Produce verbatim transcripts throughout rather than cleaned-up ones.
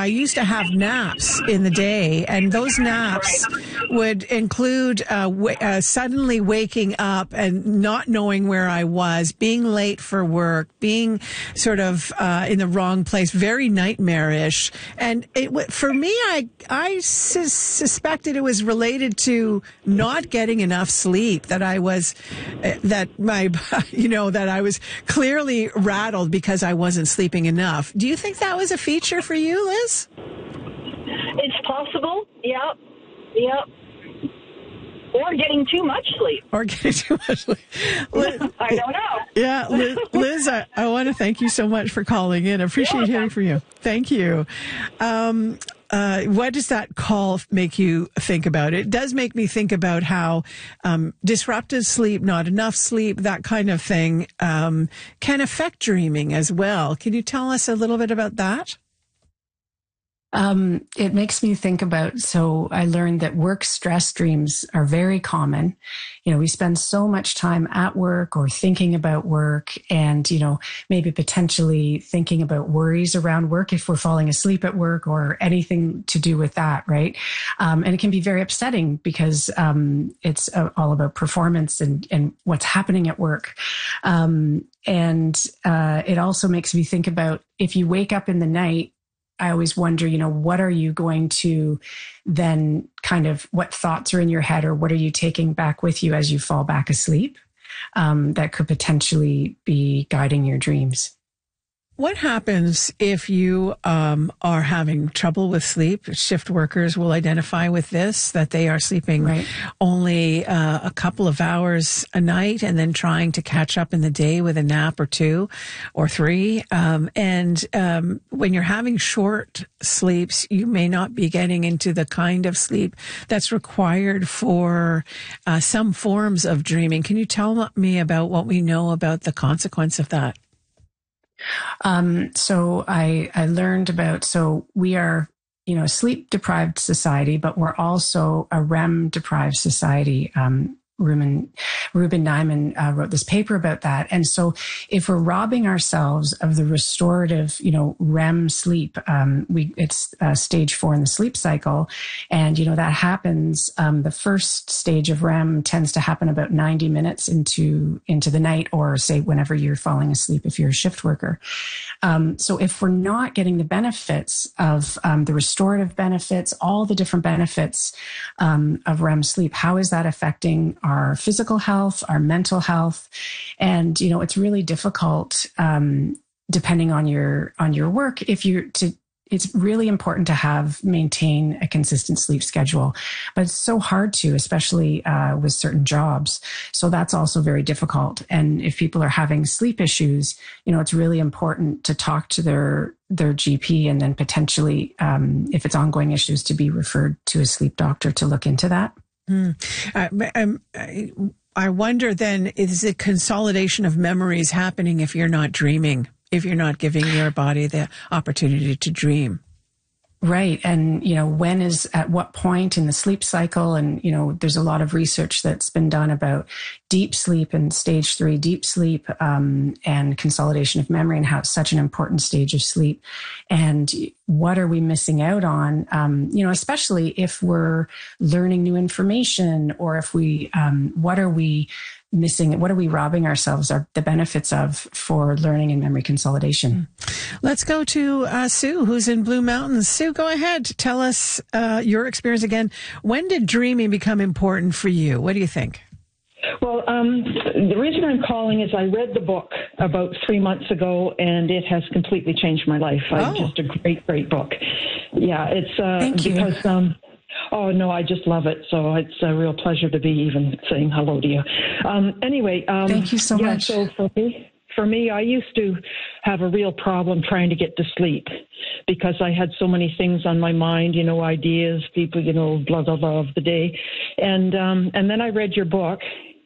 I used to have naps in the day, and those naps would include uh, w- uh, suddenly waking up and not knowing where I was, being late for work, being sort of uh, in the wrong place, very nightmarish. And it w- for me, I I sus- suspected it was related to not getting enough sleep. That I was, uh, that my, you know, that I was clearly rattled because I wasn't sleeping enough. Do you think that was a feature for you, Liz? It's possible. Yep. Yep. Or getting too much sleep. Or getting too much sleep. Liz, I don't know. Yeah, Liz, Liz I, I want to thank you so much for calling in. I appreciate hearing from you. Thank you. Um, uh, what does that call make you think about? It does make me think about how um, disrupted sleep, not enough sleep, that kind of thing um, can affect dreaming as well. Can you tell us a little bit about that? Um, it makes me think about, so I learned that work stress dreams are very common. You know, we spend so much time at work or thinking about work and, you know, maybe potentially thinking about worries around work if we're falling asleep at work or anything to do with that, right? Um, and it can be very upsetting because um, it's uh, all about performance and, and what's happening at work. Um, and uh, it also makes me think about if you wake up in the night, I always wonder, you know, what are you going to then kind of, what thoughts are in your head or what are you taking back with you as you fall back asleep um, that could potentially be guiding your dreams? What happens if you um, are having trouble with sleep? Shift workers will identify with this, that they are sleeping right. only uh, a couple of hours a night and then trying to catch up in the day with a nap or two or three. Um, and um, when you're having short sleeps, you may not be getting into the kind of sleep that's required for uh, some forms of dreaming. Can you tell me about what we know about the consequence of that? Um, so I, I learned about, so we are, you know, a sleep deprived society, but we're also a R E M deprived society. Um, Ruben, Ruben Nyman uh, wrote this paper about that. And so if we're robbing ourselves of the restorative, you know, R E M sleep, um, we, it's uh, stage four in the sleep cycle. And, you know, that happens, um, the first stage of R E M tends to happen about ninety minutes into, into the night or say whenever you're falling asleep, if you're a shift worker. Um, so if we're not getting the benefits of, um, the restorative benefits, all the different benefits, um, of R E M sleep, how is that affecting our physical health, our mental health? And, you know, it's really difficult, um, depending on your, on your work. If you're to, it's really important to have, maintain a consistent sleep schedule, but it's so hard to, especially, uh, with certain jobs. So that's also very difficult. And if people are having sleep issues, you know, it's really important to talk to their, their G P and then potentially, um, if it's ongoing issues, to be referred to a sleep doctor to look into that. Mm. I, I, I wonder then, is it consolidation of memories happening if you're not dreaming, if you're not giving your body the opportunity to dream? Right. And, you know, when is at what point in the sleep cycle? And, you know, there's a lot of research that's been done about deep sleep and stage three deep sleep, um, and consolidation of memory and how it's such an important stage of sleep. And what are we missing out on? Um, you know, especially if we're learning new information or if we, um, what are we missing? What are we robbing ourselves of the benefits of for learning and memory consolidation? Let's go to uh, Sue, who's in Blue Mountains. Sue, go ahead. Tell us uh, your experience again. When did dreaming become important for you? What do you think? Well, um, the reason I'm calling is I read the book about three months ago, and it has completely changed my life. Oh. It's just a great, great book. Yeah, it's uh, Thank you. because... Um, Oh, no, I just love it. So it's a real pleasure to be even saying hello to you. Um, anyway. Um, Thank you so yeah, much. So for me, for me, I used to have a real problem trying to get to sleep because I had so many things on my mind, you know, ideas, people, you know, blah, blah, blah of the day. And, um, and then I read your book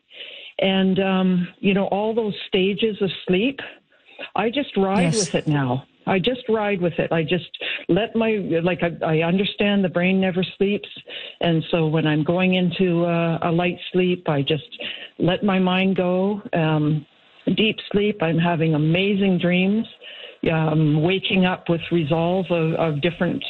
and, um, you know, all those stages of sleep, I just ride Yes. with it now. I just ride with it. I just let my, like, I, I understand the brain never sleeps. And so when I'm going into uh, a light sleep, I just let my mind go. Um, deep sleep, I'm having amazing dreams, um, waking up with resolve of, of different